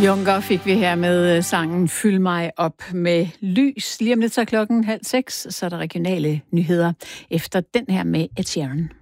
Junker fik vi her med sangen Fyld mig op med lys. Lige om lidt så klokken 5:30, så er der regionale nyheder efter den her med Ed Sheeran.